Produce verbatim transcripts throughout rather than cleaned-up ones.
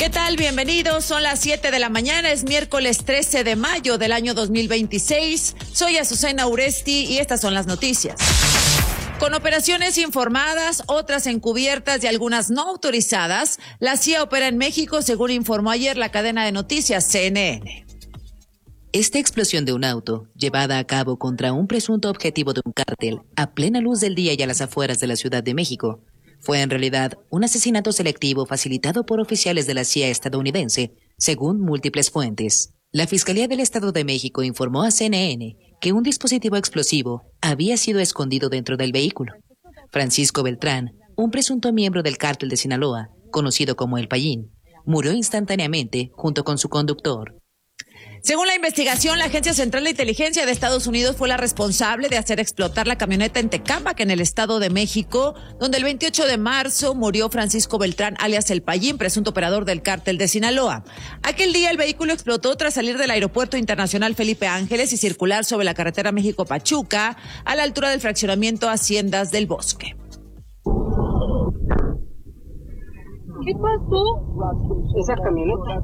¿Qué tal? Bienvenidos. Son las siete de la mañana. Es miércoles trece de mayo del año dos mil veintiséis. Soy Azucena Uresti y estas son las noticias. Con operaciones informadas, otras encubiertas y algunas no autorizadas, la C I A opera en México, según informó ayer la cadena de noticias C N N. Esta explosión de un auto, llevada a cabo contra un presunto objetivo de un cártel, a plena luz del día y a las afueras de la Ciudad de México, fue en realidad un asesinato selectivo facilitado por oficiales de la C I A estadounidense, según múltiples fuentes. La Fiscalía del Estado de México informó a C N N que un dispositivo explosivo había sido escondido dentro del vehículo. Francisco Beltrán, un presunto miembro del cártel de Sinaloa, conocido como El Payín, murió instantáneamente junto con su conductor. Según la investigación, la Agencia Central de Inteligencia de Estados Unidos fue la responsable de hacer explotar la camioneta en Tecámac, en el Estado de México, donde el veintiocho de marzo murió Francisco Beltrán, alias El Payín, presunto operador del cártel de Sinaloa. Aquel día el vehículo explotó tras salir del Aeropuerto Internacional Felipe Ángeles y circular sobre la carretera México-Pachuca, a la altura del fraccionamiento Haciendas del Bosque. ¿Qué pasó? Esa camioneta.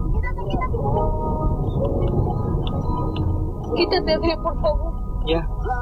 Quítate, Adrián, por favor. Ya.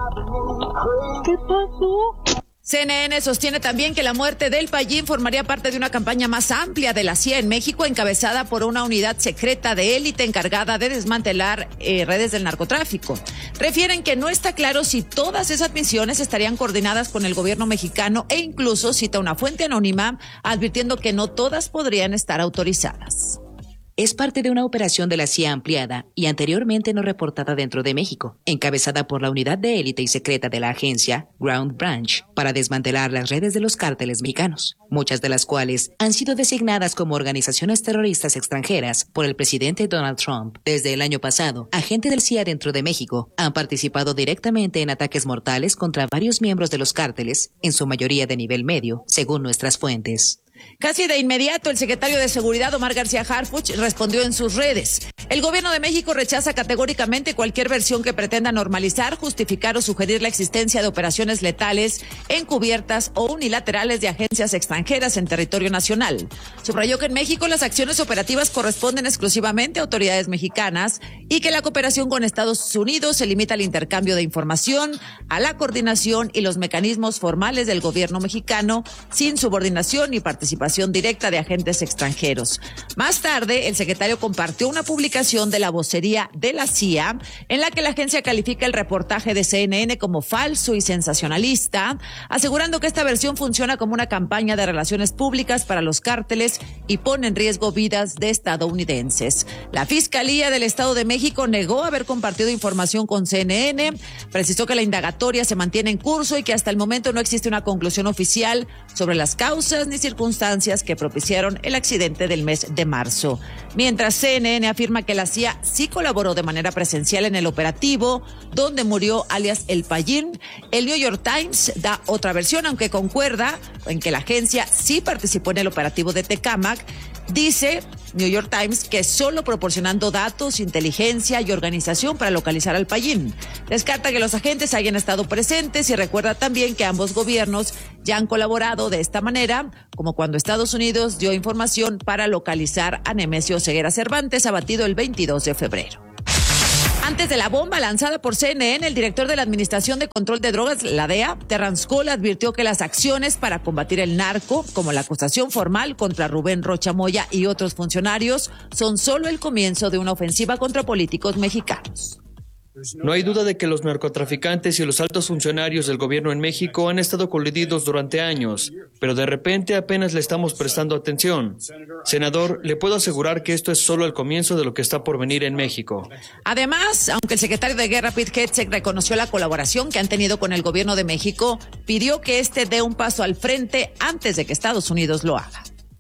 ¿Qué pasó? C N N sostiene también que la muerte del Payín formaría parte de una campaña más amplia de la C I A en México, encabezada por una unidad secreta de élite encargada de desmantelar eh, redes del narcotráfico. Refieren que no está claro si todas esas misiones estarían coordinadas con el gobierno mexicano e incluso cita una fuente anónima advirtiendo que no todas podrían estar autorizadas. Es parte de una operación de la C I A ampliada y anteriormente no reportada dentro de México, encabezada por la unidad de élite y secreta de la agencia Ground Branch, para desmantelar las redes de los cárteles mexicanos, muchas de las cuales han sido designadas como organizaciones terroristas extranjeras por el presidente Donald Trump. Desde el año pasado, agentes del C I A dentro de México han participado directamente en ataques mortales contra varios miembros de los cárteles, en su mayoría de nivel medio, según nuestras fuentes. Casi de inmediato, el secretario de Seguridad, Omar García Harfuch, respondió en sus redes. El gobierno de México rechaza categóricamente cualquier versión que pretenda normalizar, justificar o sugerir la existencia de operaciones letales, encubiertas o unilaterales de agencias extranjeras en territorio nacional. Subrayó que en México las acciones operativas corresponden exclusivamente a autoridades mexicanas y que la cooperación con Estados Unidos se limita al intercambio de información, a la coordinación y los mecanismos formales del gobierno mexicano, sin subordinación ni participación participación directa de agentes extranjeros. Más tarde, el secretario compartió una publicación de la vocería de la C I A en la que la agencia califica el reportaje de C N N como falso y sensacionalista, asegurando que esta versión funciona como una campaña de relaciones públicas para los cárteles y pone en riesgo vidas de estadounidenses. La Fiscalía del Estado de México negó haber compartido información con C N N, precisó que la indagatoria se mantiene en curso y que hasta el momento no existe una conclusión oficial sobre las causas ni circunstancias que propiciaron el accidente del mes de marzo. Mientras C N N afirma que la C I A sí colaboró de manera presencial en el operativo donde murió alias El Payín, el New York Times da otra versión, aunque concuerda en que la agencia sí participó en el operativo de Tecámac. Dice New York Times que solo proporcionando datos, inteligencia y organización para localizar al Payín. Descarta que los agentes hayan estado presentes y recuerda también que ambos gobiernos ya han colaborado de esta manera, como cuando Estados Unidos dio información para localizar a Nemesio Ceguera Cervantes, abatido el veintidós de febrero. Antes de la bomba lanzada por C N N, el director de la Administración de Control de Drogas, la D E A, Terrance Cole, advirtió que las acciones para combatir el narco, como la acusación formal contra Rubén Rocha Moya y otros funcionarios, son solo el comienzo de una ofensiva contra políticos mexicanos. No hay duda de que los narcotraficantes y los altos funcionarios del gobierno en México han estado coludidos durante años, pero de repente apenas le estamos prestando atención. Senador, le puedo asegurar que esto es solo el comienzo de lo que está por venir en México. Además, aunque el secretario de Guerra, Pete Hegseth, reconoció la colaboración que han tenido con el gobierno de México, pidió que este dé un paso al frente antes de que Estados Unidos lo haga.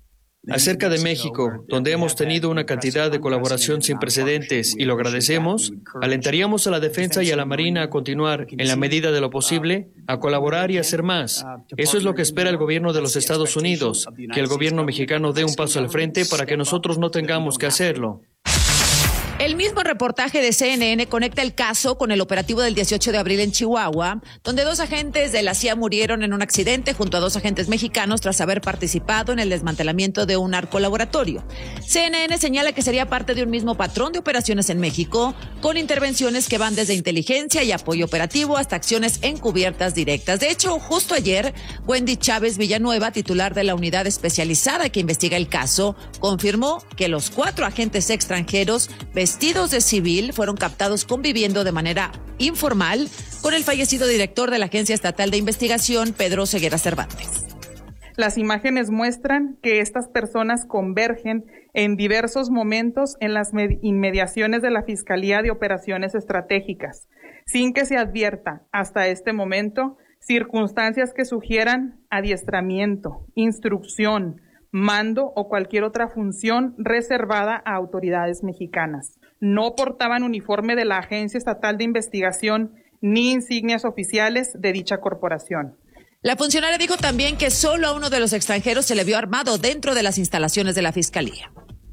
Acerca de México, donde hemos tenido una cantidad de colaboración sin precedentes y lo agradecemos, alentaríamos a la defensa y a la Marina a continuar, en la medida de lo posible, a colaborar y hacer más. Eso es lo que espera el gobierno de los Estados Unidos, que el gobierno mexicano dé un paso al frente para que nosotros no tengamos que hacerlo. El mismo reportaje de C N N conecta el caso con el operativo del dieciocho de abril en Chihuahua, donde dos agentes de la C I A murieron en un accidente junto a dos agentes mexicanos tras haber participado en el desmantelamiento de un narcolaboratorio. C N N señala que sería parte de un mismo patrón de operaciones en México, con intervenciones que van desde inteligencia y apoyo operativo hasta acciones encubiertas directas. De hecho, justo ayer, Wendy Chávez Villanueva, titular de la unidad especializada que investiga el caso, confirmó que los cuatro agentes extranjeros vestidos de civil fueron captados conviviendo de manera informal con el fallecido director de la Agencia Estatal de Investigación, Pedro Ceguera Cervantes. Las imágenes muestran que estas personas convergen en diversos momentos en las inmediaciones de la Fiscalía de Operaciones Estratégicas, sin que se advierta hasta este momento circunstancias que sugieran adiestramiento, instrucción, mando o cualquier otra función reservada a autoridades mexicanas. No portaban uniforme de la Agencia Estatal de Investigación ni insignias oficiales de dicha corporación. La funcionaria dijo también que solo a uno de los extranjeros se le vio armado dentro de las instalaciones de la Fiscalía.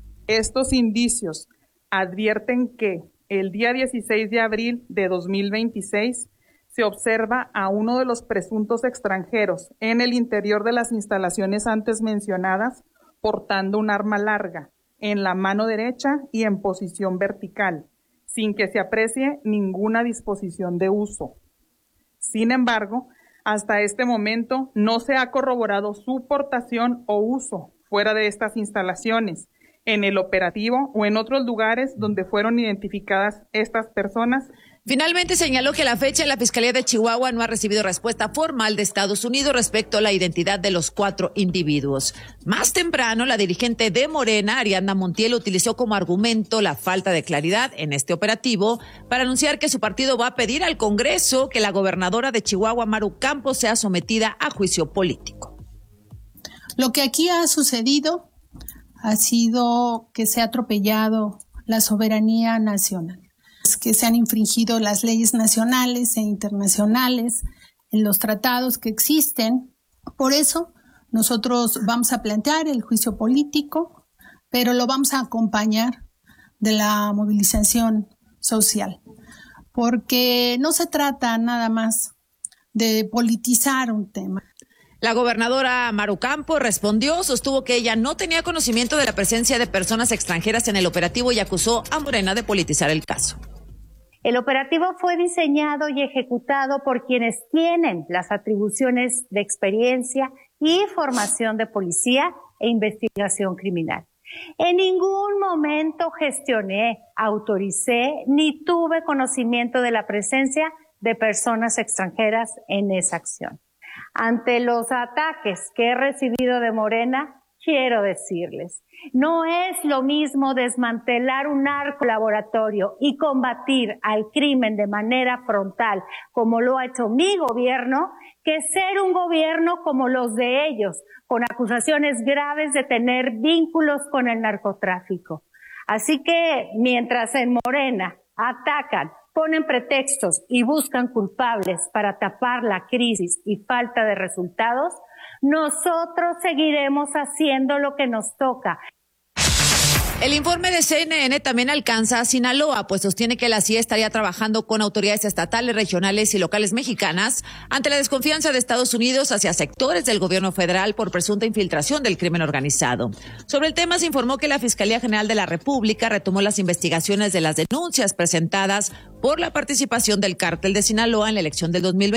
Estos indicios advierten que el día dieciséis de abril de dos mil veintiséis se observa a uno de los presuntos extranjeros en el interior de las instalaciones antes mencionadas portando un arma larga en la mano derecha y en posición vertical, sin que se aprecie ninguna disposición de uso. Sin embargo, hasta este momento no se ha corroborado su portación o uso fuera de estas instalaciones, en el operativo o en otros lugares donde fueron identificadas estas personas. Finalmente señaló que a la fecha la Fiscalía de Chihuahua no ha recibido respuesta formal de Estados Unidos respecto a la identidad de los cuatro individuos. Más temprano, la dirigente de Morena, Ariadna Montiel, utilizó como argumento la falta de claridad en este operativo para anunciar que su partido va a pedir al Congreso que la gobernadora de Chihuahua, Maru Campos, sea sometida a juicio político. Lo que aquí ha sucedido ha sido que se ha atropellado la soberanía nacional, que se han infringido las leyes nacionales e internacionales en los tratados que existen. Por eso nosotros vamos a plantear el juicio político, pero lo vamos a acompañar de la movilización social, porque no se trata nada más de politizar un tema. La gobernadora Maru Campos respondió, sostuvo que ella no tenía conocimiento de la presencia de personas extranjeras en el operativo y acusó a Morena de politizar el caso. El operativo fue diseñado y ejecutado por quienes tienen las atribuciones de experiencia y formación de policía e investigación criminal. En ningún momento gestioné, autoricé ni tuve conocimiento de la presencia de personas extranjeras en esa acción. Ante los ataques que he recibido de Morena, quiero decirles, no es lo mismo desmantelar un narcolaboratorio y combatir al crimen de manera frontal, como lo ha hecho mi gobierno, que ser un gobierno como los de ellos, con acusaciones graves de tener vínculos con el narcotráfico. Así que, mientras en Morena atacan, ponen pretextos y buscan culpables para tapar la crisis y falta de resultados, nosotros seguiremos haciendo lo que nos toca. El informe de C N N también alcanza a Sinaloa, pues sostiene que la C I A estaría trabajando con autoridades estatales, regionales y locales mexicanas ante la desconfianza de Estados Unidos hacia sectores del gobierno federal por presunta infiltración del crimen organizado. Sobre el tema se informó que la Fiscalía General de la República retomó las investigaciones de las denuncias presentadas por la participación del cártel de Sinaloa en la elección del dos mil veinte.